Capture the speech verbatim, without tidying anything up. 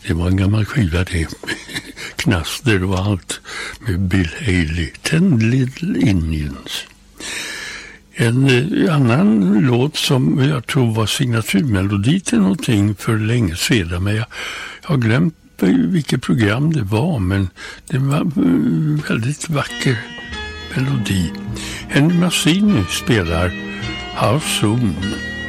Det var en gammal skiva det. Knaster och allt med Bill Haley. Ten Little Indians. En eh, annan låt som jag tror var signaturmelodi till någonting för länge sedan. Men jag har glömt vilket program det var. Men det var en väldigt vacker melodi. Henry Mancini spelar How Soon.